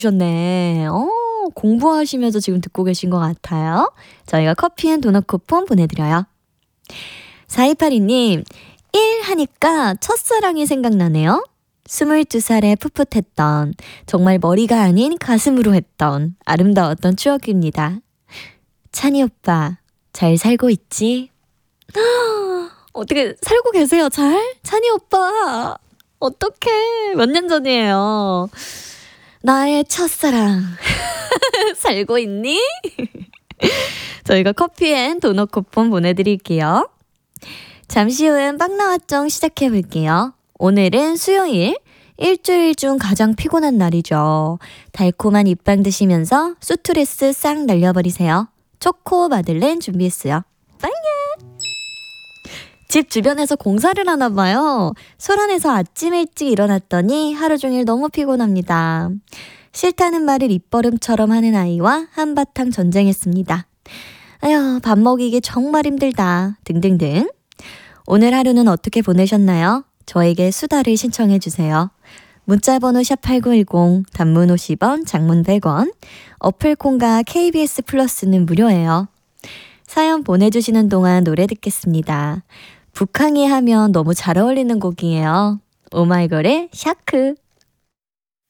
주셨네. 공부하시면서 지금 듣고 계신 것 같아요. 저희가 커피앤도넛 쿠폰 보내드려요. 4282님, 1 하니까 첫사랑이 생각나네요. 22살에 풋풋했던, 정말 머리가 아닌 가슴으로 했던 아름다웠던 추억입니다. 찬이 오빠, 잘 살고 있지? 어떻게 살고 계세요, 잘? 찬이 오빠, 어떡해. 몇 년 전이에요. 나의 첫사랑, 살고 있니? 저희가 커피앤도넛 쿠폰 보내드릴게요. 잠시 후엔 빵나와정 시작해볼게요. 오늘은 수요일, 일주일 중 가장 피곤한 날이죠. 달콤한 입빵 드시면서 스트레스 싹 날려버리세요. 초코 마들렌 준비했어요. 빵야! 집 주변에서 공사를 하나 봐요. 소란에서 아침 일찍 일어났더니 하루 종일 너무 피곤합니다. 싫다는 말을 입버릇처럼 하는 아이와 한바탕 전쟁했습니다. 아휴, 밥 먹이기 정말 힘들다. 등등등. 오늘 하루는 어떻게 보내셨나요? 저에게 수다를 신청해주세요. 문자번호 샵8910, 단문 50원, 장문 100원, 어플콘과 KBS 플러스는 무료예요. 사연 보내주시는 동안 노래 듣겠습니다. 북항이 하면 너무 잘 어울리는 곡이에요. 오마이걸의 샤크.